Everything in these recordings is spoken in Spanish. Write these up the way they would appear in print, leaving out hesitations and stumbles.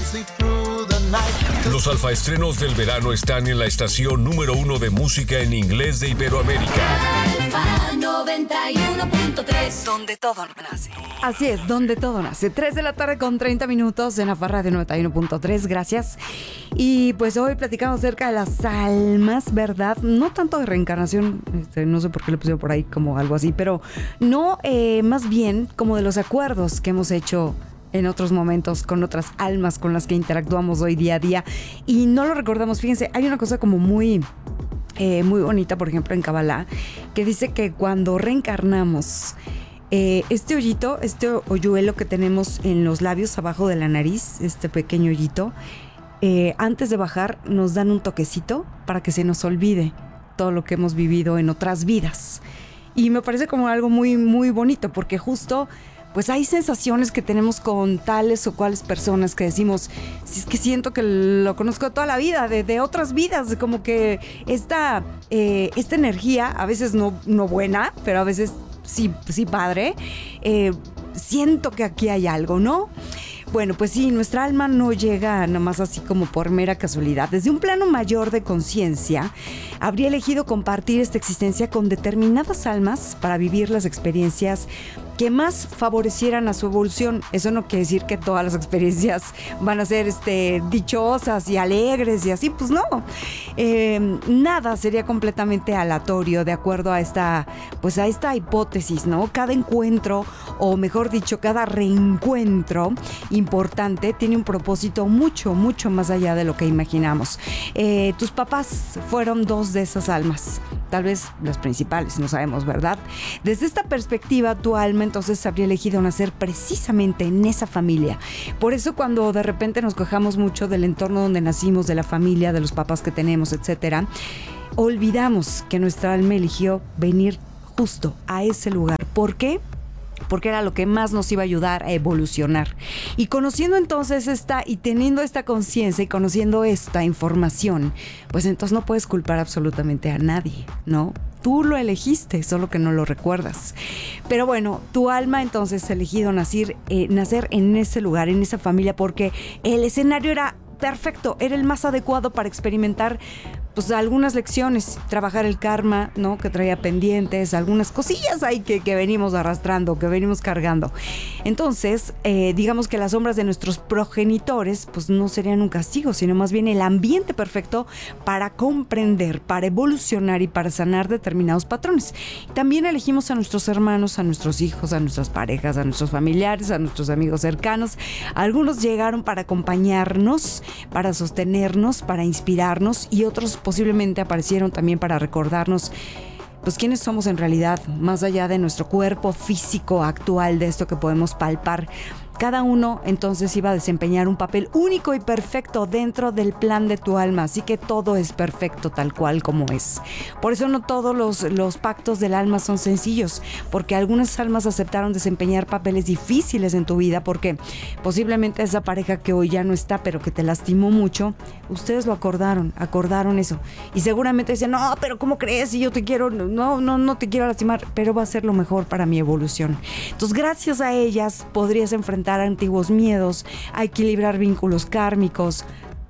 Los alfaestrenos del verano están en la estación número 1 de música en inglés de Iberoamérica. Alfa 91.3, donde todo nace. Así es, donde todo nace. 3 de la tarde con 30 minutos en Alfa Radio 91.3, gracias. Y pues hoy platicamos acerca de las almas, ¿verdad? No tanto de reencarnación, no sé por qué le pusieron por ahí como algo así, pero no, más bien como de los acuerdos que hemos hecho en otros momentos con otras almas con las que interactuamos hoy día a día y no lo recordamos. Fíjense, hay una cosa como muy bonita, por ejemplo, en Kabbalah, que dice que cuando reencarnamos, este hoyito, este hoyuelo que tenemos en los labios abajo de la nariz, este pequeño hoyito, antes de bajar nos dan un toquecito para que se nos olvide todo lo que hemos vivido en otras vidas. Y me parece como algo muy, muy bonito, porque justo pues hay sensaciones que tenemos con tales o cuales personas que decimos, si es que siento que lo conozco de toda la vida, de otras vidas, como que esta energía, a veces no buena, pero a veces sí padre, siento que aquí hay algo, ¿no? Bueno, pues sí, nuestra alma no llega nomás así como por mera casualidad. Desde un plano mayor de conciencia, habría elegido compartir esta existencia con determinadas almas para vivir las experiencias que más favorecieran a su evolución. Eso no quiere decir que todas las experiencias van a ser dichosas y alegres y así, pues no. Nada sería completamente aleatorio de acuerdo a esta hipótesis, ¿no? Cada encuentro, o mejor dicho, cada reencuentro importante tiene un propósito mucho, mucho más allá de lo que imaginamos. Tus papás fueron dos de esas almas, tal vez las principales, no sabemos, ¿verdad? Desde esta perspectiva, tu alma entonces habría elegido nacer precisamente en esa familia. Por eso cuando de repente nos quejamos mucho del entorno donde nacimos, de la familia, de los papás que tenemos, etcétera, olvidamos que nuestra alma eligió venir justo a ese lugar. ¿Por qué? Porque era lo que más nos iba a ayudar a evolucionar. Y conociendo entonces y teniendo esta conciencia y conociendo esta información, pues entonces no puedes culpar absolutamente a nadie, ¿no? Tú lo elegiste, solo que no lo recuerdas. Pero bueno, tu alma entonces ha elegido nacer en ese lugar, en esa familia, porque el escenario era perfecto, era el más adecuado para experimentar pues algunas lecciones, trabajar el karma, ¿no? Que traía pendientes, algunas cosillas ahí que venimos arrastrando, que venimos cargando. Entonces, digamos que las sombras de nuestros progenitores pues no serían un castigo, sino más bien el ambiente perfecto para comprender, para evolucionar y para sanar determinados patrones. También elegimos a nuestros hermanos, a nuestros hijos, a nuestras parejas, a nuestros familiares, a nuestros amigos cercanos. Algunos llegaron para acompañarnos, para sostenernos, para inspirarnos, y otros posiblemente aparecieron también para recordarnos pues quiénes somos en realidad, más allá de nuestro cuerpo físico actual, de esto que podemos palpar. Cada uno entonces iba a desempeñar un papel único y perfecto dentro del plan de tu alma, así que todo es perfecto tal cual como es. Por eso no todos los pactos del alma son sencillos, porque algunas almas aceptaron desempeñar papeles difíciles en tu vida, porque posiblemente esa pareja que hoy ya no está, pero que te lastimó mucho, ustedes lo acordaron eso. Y seguramente dicen, no, pero ¿cómo crees? Si yo te quiero, no te quiero lastimar, pero va a ser lo mejor para mi evolución. Entonces, gracias a ellas podrías enfrentar antiguos miedos, a equilibrar vínculos kármicos,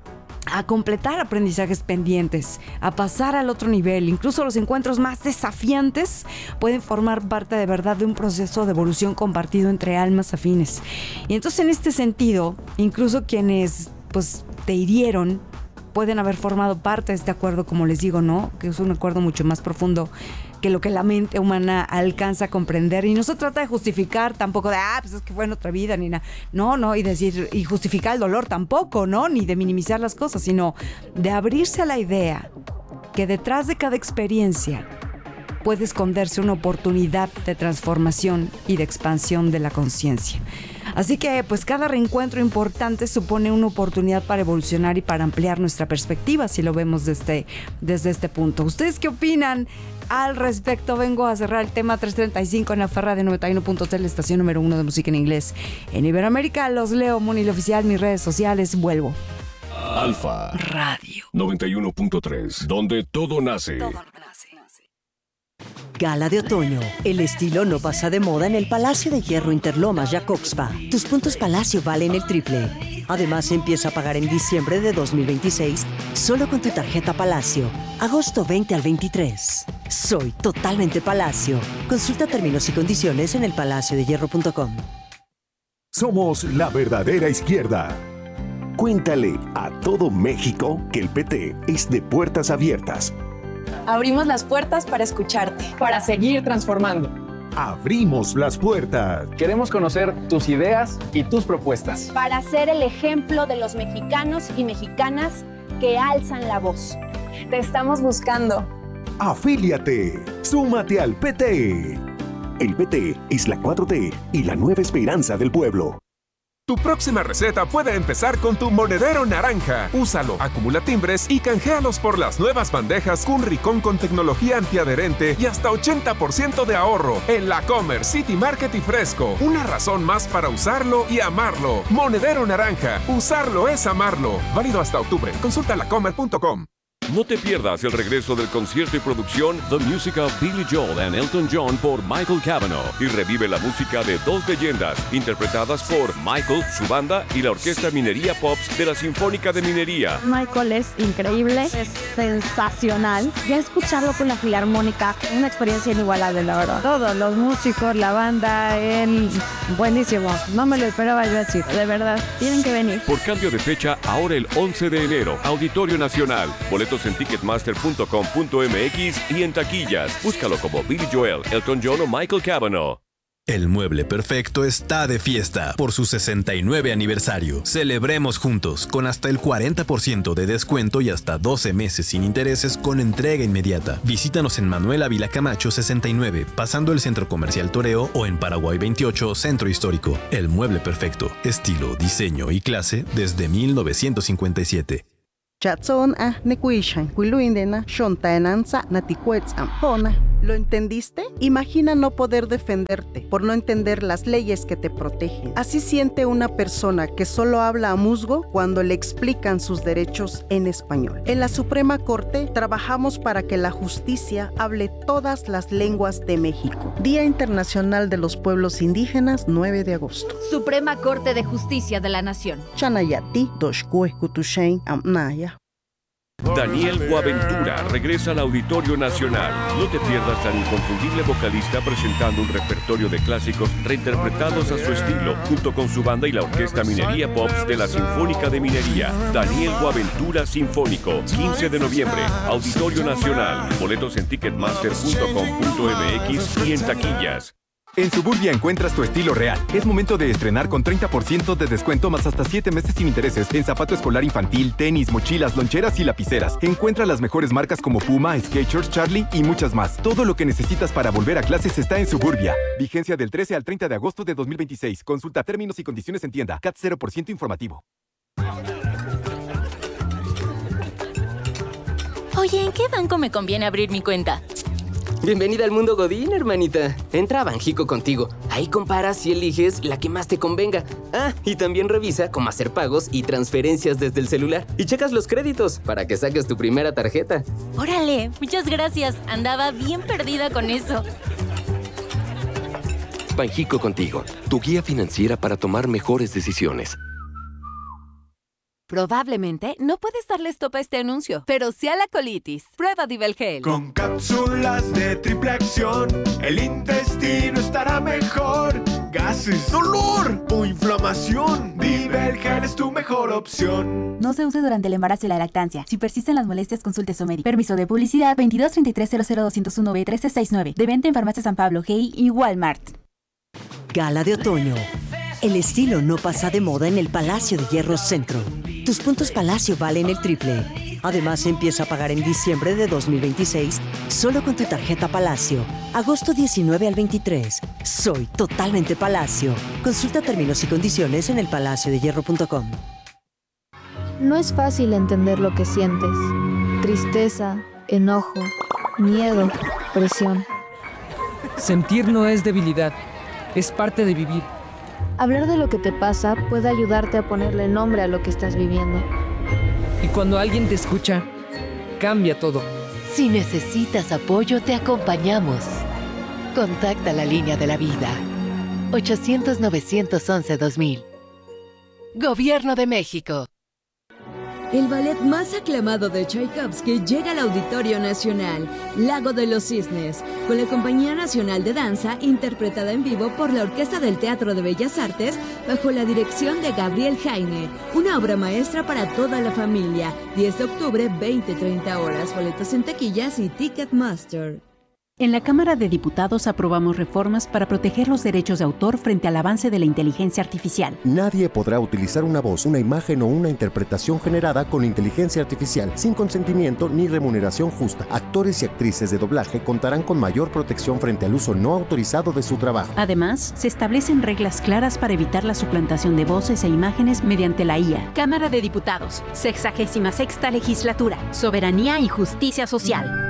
a completar aprendizajes pendientes, a pasar al otro nivel. Incluso los encuentros más desafiantes pueden formar parte de verdad de un proceso de evolución compartido entre almas afines. Y entonces, en este sentido, incluso quienes pues te hirieron pueden haber formado parte de este acuerdo, como les digo, ¿no? Que es un acuerdo mucho más profundo que lo que la mente humana alcanza a comprender. Y no se trata de justificar tampoco de, pues es que fue en otra vida, ni nada. No, y decir, y justificar el dolor tampoco, ¿no? Ni de minimizar las cosas, sino de abrirse a la idea que detrás de cada experiencia puede esconderse una oportunidad de transformación y de expansión de la conciencia. Así que pues cada reencuentro importante supone una oportunidad para evolucionar y para ampliar nuestra perspectiva, si lo vemos desde este punto. ¿Ustedes qué opinan al respecto? Vengo a cerrar el tema 335 en la Alfa Radio 91.3, la estación número 1 de música en inglés en Iberoamérica. Los leo, Moni Oficial, mis redes sociales. Vuelvo. Alfa Radio 91.3, donde todo nace. Todo nace. Gala de otoño. El estilo no pasa de moda en el Palacio de Hierro Interlomas Jacobspa. Tus puntos Palacio valen el triple. Además, empieza a pagar en diciembre de 2026 solo con tu tarjeta Palacio. Agosto 20 al 23. Soy totalmente Palacio. Consulta términos y condiciones en elpalaciodehierro.com. Somos la verdadera izquierda. Cuéntale a todo México que el PT es de puertas abiertas. Abrimos las puertas para escucharte. Para seguir transformando. Abrimos las puertas. Queremos conocer tus ideas y tus propuestas. Para ser el ejemplo de los mexicanos y mexicanas que alzan la voz. Te estamos buscando. Afíliate. Súmate al PT. El PT es la 4T y la nueva esperanza del pueblo. Tu próxima receta puede empezar con tu monedero naranja. Úsalo, acumula timbres y canjealos por las nuevas bandejas Cunricón con tecnología antiadherente y hasta 80% de ahorro en La Comer, City Market y Fresco. Una razón más para usarlo y amarlo. Monedero naranja. Usarlo es amarlo. Válido hasta octubre. Consulta lacomer.com. No te pierdas el regreso del concierto y producción The Music of Billy Joel and Elton John por Michael Cavanaugh y revive la música de dos leyendas interpretadas por Michael, su banda y la Orquesta Minería Pops de la Sinfónica de Minería. Michael es increíble, es sensacional. Ya escucharlo con la Filarmónica, una experiencia inigualable, la verdad. Todos los músicos, la banda, él, buenísimo. No me lo esperaba yo así, de verdad. Tienen que venir. Por cambio de fecha, ahora el 11 de enero, Auditorio Nacional. Boletos en ticketmaster.com.mx y en taquillas. Búscalo como Billy Joel, Elton John o Michael Cavanaugh. El Mueble Perfecto está de fiesta por su 69 aniversario. Celebremos juntos con hasta el 40% de descuento y hasta 12 meses sin intereses con entrega inmediata. Visítanos en Manuel Ávila Camacho 69, pasando el Centro Comercial Toreo, o en Paraguay 28, Centro Histórico. El Mueble Perfecto, estilo, diseño y clase desde 1957. Chatson nekuishan kuiluindena shontaenanza natikuetzam hona. ¿Lo entendiste? Imagina no poder defenderte por no entender las leyes que te protegen. Así siente una persona que solo habla a musgo cuando le explican sus derechos en español. En la Suprema Corte trabajamos para que la justicia hable todas las lenguas de México. Día Internacional de los Pueblos Indígenas, 9 de agosto. Suprema Corte de Justicia de la Nación. Chanayati doshkue kutushain amnaya. Daniel Boaventura regresa al Auditorio Nacional. No te pierdas al inconfundible vocalista presentando un repertorio de clásicos reinterpretados a su estilo, junto con su banda y la Orquesta Minería Pops de la Sinfónica de Minería. Daniel Boaventura Sinfónico, 15 de noviembre, Auditorio Nacional. Boletos en ticketmaster.com.mx y en taquillas. En Suburbia encuentras tu estilo real. Es momento de estrenar con 30% de descuento más hasta 7 meses sin intereses en zapato escolar infantil, tenis, mochilas, loncheras y lapiceras. Encuentra las mejores marcas como Puma, Skechers, Charlie y muchas más. Todo lo que necesitas para volver a clases está en Suburbia. Vigencia del 13 al 30 de agosto de 2026. Consulta términos y condiciones en tienda. CAT 0% informativo. Oye, ¿en qué banco me conviene abrir mi cuenta? Bienvenida al mundo Godín, hermanita. Entra a Banjico Contigo. Ahí comparas y eliges la que más te convenga. Ah, y también revisa cómo hacer pagos y transferencias desde el celular. Y checas los créditos para que saques tu primera tarjeta. ¡Órale! Muchas gracias. Andaba bien perdida con eso. Banjico Contigo, tu guía financiera para tomar mejores decisiones. Probablemente no puedes darle stop a este anuncio, pero sí a la colitis. Prueba Divelgel. Con cápsulas de triple acción, el intestino estará mejor. Gases, dolor o inflamación, Divelgel es tu mejor opción. No se use durante el embarazo y la lactancia. Si persisten las molestias, consulte a su médico. Permiso de publicidad 2233000201B1369. De venta en Farmacia San Pablo, GI y Walmart. Gala de otoño. El estilo no pasa de moda en el Palacio de Hierro Centro. Tus puntos Palacio valen el triple. Además, empieza a pagar en diciembre de 2026 solo con tu tarjeta Palacio. Agosto 19 al 23. Soy totalmente Palacio. Consulta términos y condiciones en elpalaciodehierro.com. No es fácil entender lo que sientes. Tristeza, enojo, miedo, presión. Sentir no es debilidad, es parte de vivir. Hablar de lo que te pasa puede ayudarte a ponerle nombre a lo que estás viviendo. Y cuando alguien te escucha, cambia todo. Si necesitas apoyo, te acompañamos. Contacta la línea de la vida. 800-911-2000. Gobierno de México. El ballet más aclamado de Tchaikovsky llega al Auditorio Nacional, Lago de los Cisnes, con la Compañía Nacional de Danza, interpretada en vivo por la Orquesta del Teatro de Bellas Artes, bajo la dirección de Gabriel Jaime. Una obra maestra para toda la familia. 10 de octubre, 20-30 horas. Boletos en taquillas y Ticketmaster. En la Cámara de Diputados aprobamos reformas para proteger los derechos de autor frente al avance de la inteligencia artificial. Nadie podrá utilizar una voz, una imagen o una interpretación generada con inteligencia artificial sin consentimiento ni remuneración justa. Actores y actrices de doblaje contarán con mayor protección frente al uso no autorizado de su trabajo. Además, se establecen reglas claras para evitar la suplantación de voces e imágenes mediante la IA. Cámara de Diputados, 66ª Legislatura, Soberanía y Justicia Social.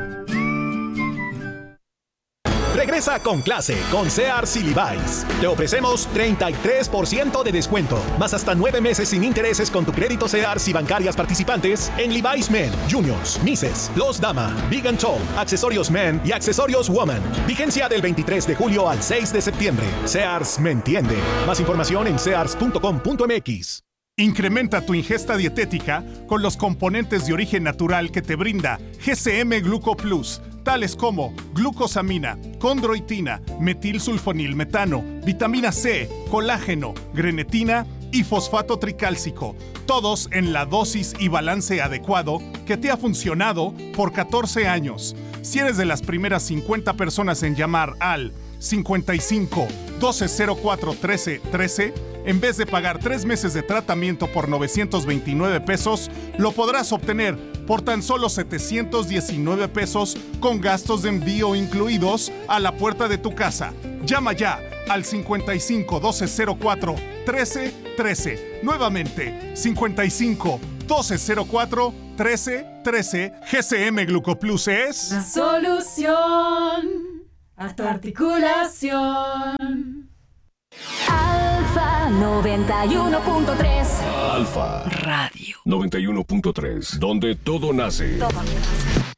Regresa con clase con Sears y Levi's. Te ofrecemos 33% de descuento, más hasta 9 meses sin intereses con tu crédito Sears y bancarias participantes en Levi's Men, Juniors, Misses, Los Dama, Big and Tall, accesorios Men y accesorios Woman. Vigencia del 23 de julio al 6 de septiembre. Sears me entiende. Más información en sears.com.mx. Incrementa tu ingesta dietética con los componentes de origen natural que te brinda GCM Gluco Plus, tales como glucosamina, condroitina, metilsulfonilmetano, vitamina C, colágeno, grenetina y fosfato tricálcico, todos en la dosis y balance adecuado que te ha funcionado por 14 años. Si eres de las primeras 50 personas en llamar al 55 1204 13 13, en vez de pagar 3 meses de tratamiento por 929 pesos, lo podrás obtener por tan solo 719 pesos con gastos de envío incluidos a la puerta de tu casa. Llama ya al 55 1204 13 13. Nuevamente, 55 1204 13 13. GCM Glucoplus es la solución a tu articulación. Alfa 91.3. Alfa Radio 91.3, donde todo nace. Todo nace.